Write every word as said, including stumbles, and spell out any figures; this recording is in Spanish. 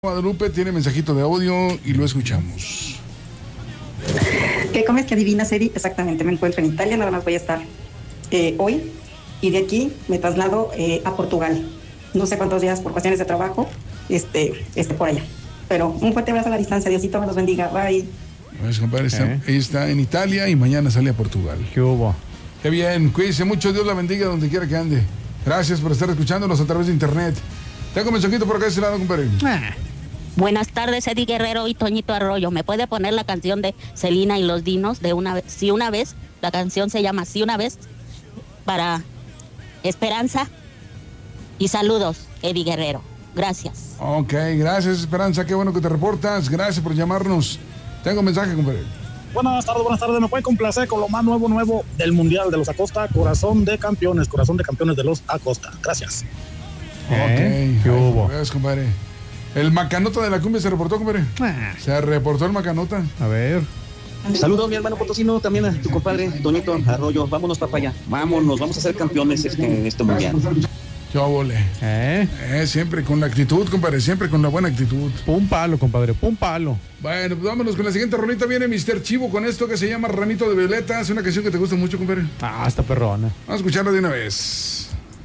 Guadalupe tiene mensajito de audio y lo escuchamos. ¿Qué comes? ¿Qué adivinas, Eddie? Exactamente, me encuentro en Italia, nada más voy a estar eh, hoy y de aquí me traslado eh, a Portugal. No sé cuántos días por cuestiones de trabajo, este, este por allá. Pero un fuerte abrazo a la distancia, Diosito me los bendiga, bye. Pues, compadre, está, ¿Eh? está en Italia y mañana sale a Portugal. ¿Qué hubo? Qué bien, cuídense mucho, Dios la bendiga donde quiera que ande. Gracias por estar escuchándonos a través de internet. Tengo un mensajito por acá de este lado, compadre. Ah, Buenas tardes, Eddie Guerrero y Toñito Arroyo. ¿Me puede poner la canción de Celina y los Dinos de una vez? Sí, una vez. La canción se llama Sí, una vez. Para Esperanza. Y saludos, Eddie Guerrero. Gracias. Ok, gracias, Esperanza. Qué bueno que te reportas. Gracias por llamarnos. Tengo un mensaje, compadre. Buenas tardes, buenas tardes. Me puede complacer con lo más nuevo, nuevo del Mundial de los Acosta. Corazón de campeones, corazón de campeones de los Acosta. Gracias. ¿Eh? Ok. ¿Qué hubo? Ves, compadre. El Macanota de la cumbia se reportó, compadre. ah, Se reportó el Macanota. a ver. Saludos, mi hermano potosino, también a tu compadre Toñito Arroyo. Vámonos, papaya. Vámonos, vamos a ser campeones este, en este mundial. Yo vole. ¿Eh? Eh, siempre con la actitud, compadre. Siempre con la buena actitud. Pum palo, compadre, pum palo. Bueno, pues vámonos con la siguiente rolita. Viene mister Chivo con esto que se llama Ramito de Violeta. Es una canción que te gusta mucho, compadre. Ah, esta perrona. Vamos a escucharla de una vez.